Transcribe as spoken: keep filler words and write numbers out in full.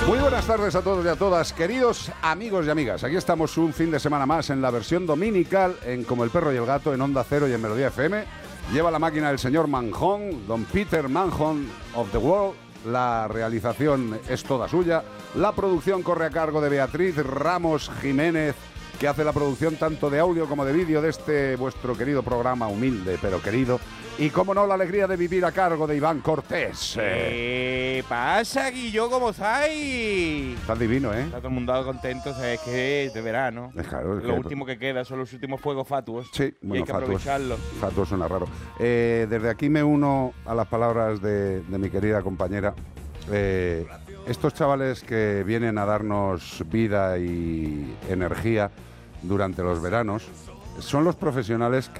Muy buenas tardes a todos y a todas, queridos amigos y amigas. Aquí estamos un fin de semana más en la versión dominical en Como el Perro y el Gato, en Onda Cero y en Melodía F M. Lleva la máquina el señor Manjón, don Peter Manjón of the World. La realización es toda suya. La producción corre a cargo de Beatriz Ramos Jiménez, que hace la producción tanto de audio como de vídeo de este vuestro querido programa, humilde pero querido. Y como no, la alegría de vivir a cargo de Iván Cortés. ¿Qué pasa, Guillo? ¿Cómo estáis? Está divino, ¿eh? Está todo el mundo contento, o sea, es que es de verano. Es claro, es Lo que- último que queda son los últimos fuegos fatuos. Sí, y bueno, hay que fatuos. aprovecharlo. Fatuos suena raro. Eh, desde aquí me uno a las palabras de, de mi querida compañera. Eh, estos chavales que vienen a darnos vida y energía durante los veranos son los profesionales